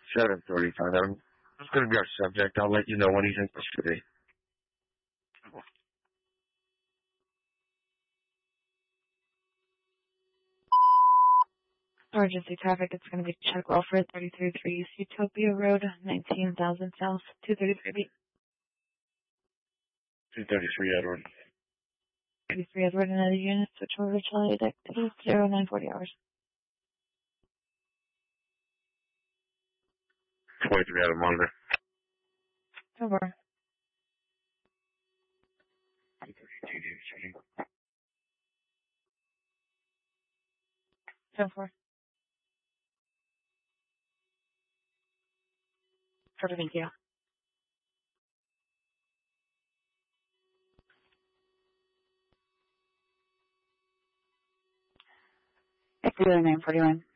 7:35. That's going to be our subject. I'll let you know when he's in custody. Emergency traffic, it's going to be Chuck Welford, 33 East Utopia Road, 19,000 South, 233. 233 Edward. 33 Edward, another unit, switch over to Charlie activity, 0940 hours. 23 Edward monitor. Over. 10-4. Thank you. Activity 941.